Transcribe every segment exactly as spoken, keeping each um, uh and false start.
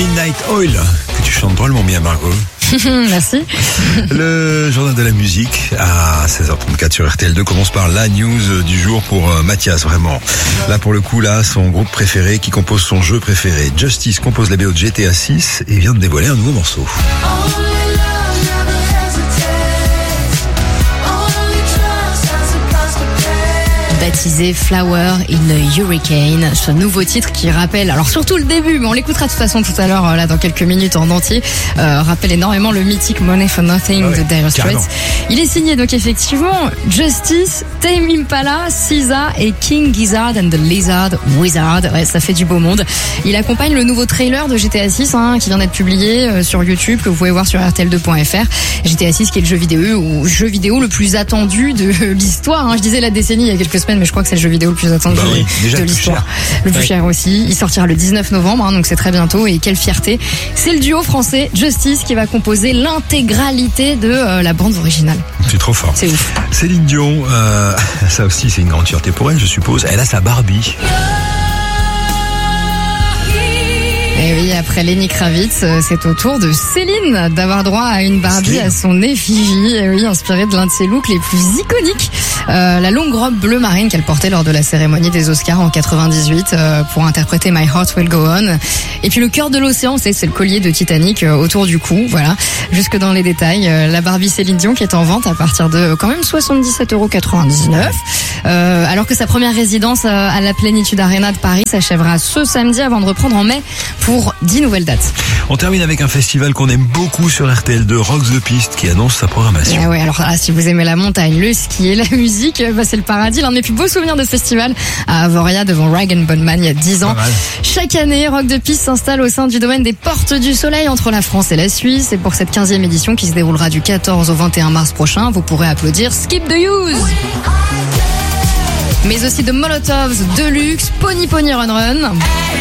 Midnight Oil, que tu chantes drôlement bien, Margot. Merci. Le journal de la musique à seize heures trente-quatre sur R T L deux commence par la news du jour pour Mathias, vraiment. Là, pour le coup, là, son groupe préféré qui compose son jeu préféré. Justice compose la B O de G T A six et vient de dévoiler un nouveau morceau. Baptisé Flower in a Hurricane, ce nouveau titre qui rappelle, alors surtout le début, mais on l'écoutera de toute façon tout à l'heure, là dans quelques minutes en entier, euh, rappelle énormément le mythique Money for Nothing ouais, de Dire Straits. Il est signé donc effectivement Justice, Tame Impala, S Z A et King Gizzard and the Lizard Wizard. Ouais, ça fait du beau monde. Il accompagne le nouveau trailer de G T A six hein, qui vient d'être publié euh, sur YouTube, que vous pouvez voir sur R T L deux point F R. G T A six qui est le jeu vidéo, ou jeu vidéo le plus attendu de l'histoire. Hein. Je disais la décennie il y a quelques semaines, mais je crois que c'est le jeu vidéo le plus attendu bah oui, de l'histoire. Le plus ouais. cher aussi. Il sortira le dix-neuf novembre, hein, donc c'est très bientôt. Et quelle fierté. C'est le duo français Justice qui va composer l'intégralité de euh, la bande originale. C'est trop fort. C'est ouf. Céline Dion, euh, ça aussi c'est une grande fierté pour elle, je suppose. Elle a sa Barbie. Et oui, après Lenny Kravitz, c'est au tour de Céline d'avoir droit à une Barbie à son effigie. Et oui, inspirée de l'un de ses looks les plus iconiques. Euh, la longue robe bleu marine qu'elle portait lors de la cérémonie des Oscars en quatre-vingt-dix-huit euh, pour interpréter My Heart Will Go On. Et puis le cœur de l'océan, c'est, c'est le collier de Titanic euh, autour du cou. Voilà, jusque dans les détails. Euh, la Barbie Céline Dion qui est en vente à partir de euh, quand même soixante-dix-sept euros quatre-vingt-dix-neuf. Euh, alors que sa première résidence euh, à la Plénitude Arena de Paris s'achèvera ce samedi avant de reprendre en mai pour dix nouvelles dates. On termine avec un festival qu'on aime beaucoup sur R T L deux, Rock the Piste, qui annonce sa programmation. Ah ouais, alors là, si vous aimez la montagne, le ski et la musique, bah c'est le paradis. L'un de mes plus beaux souvenirs de festival à Avoria devant Rag and Bone Man il y a dix ans. Chaque année, Rock the Piste s'installe au sein du domaine des Portes du Soleil entre la France et la Suisse. Et pour cette quinzième édition qui se déroulera du quatorze au vingt et un mars prochain, vous pourrez applaudir Skip the Use. Mais aussi de Molotovs, Deluxe, Pony Pony Run Run.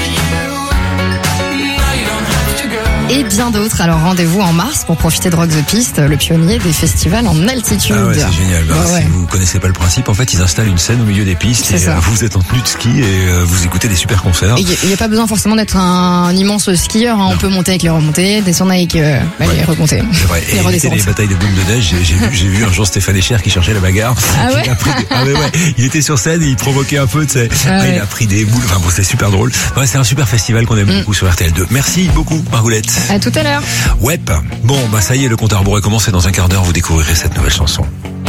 Et bien d'autres. Alors rendez-vous en mars pour profiter de Rock the Piste, le pionnier des festivals en altitude. Ah ouais, c'est génial. Bah, ouais, si ouais. vous connaissez pas le principe, en fait, ils installent une scène au milieu des pistes c'est et ça. Vous êtes en tenue de ski et vous écoutez des super concerts. Il n'y a, a pas besoin forcément d'être un, un immense skieur. Hein. On peut monter avec les remontées, descendre avec euh, bah, ouais. les remontées. C'est vrai. Et éviter les batailles de boules de neige. J'ai, j'ai, vu, j'ai vu un jour Stéphane Echer qui cherchait la bagarre. Ah ouais. Il a pris des... ah mais ouais. Il était sur scène et il provoquait un peu. Tu sais. Ah ah, ouais. Il a pris des boules. Enfin bon, c'est super drôle. Ouais, c'est un super festival qu'on aime mm. beaucoup sur R T L deux. Merci beaucoup, Margoulette. À tout à l'heure. Ouais. Bon, bah ça y est, le compte à rebours est commencé. Dans un quart d'heure, vous découvrirez cette nouvelle chanson.